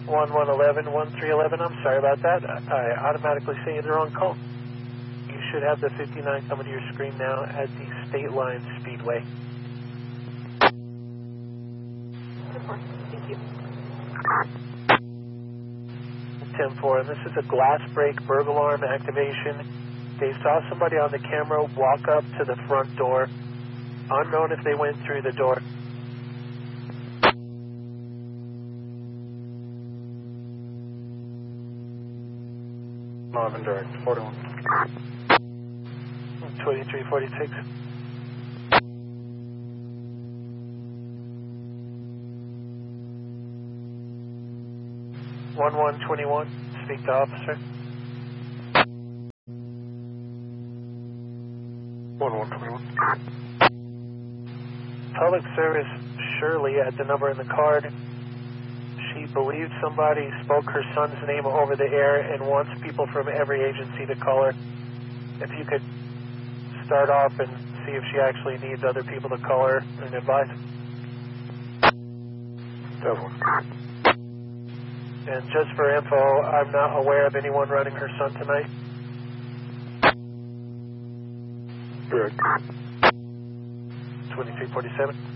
1111, 1311, I'm sorry about that. I automatically sent you the wrong call. You should have the 59 coming to your screen now at the State Line Speedway. 10-4, thank you. 10-4, and this is a glass break burglar alarm activation. They saw somebody on the camera walk up to the front door. Unknown if they went through the door. Marvin direct, 41. 2346. One 121. Speak to officer. 1121. Public service Shirley at the number in the card. She believes somebody spoke her son's name over the air and wants people from every agency to call her. If you could start off and see if she actually needs other people to call her and advise. And just for info, I'm not aware of anyone running her son tonight. Direct. 2347.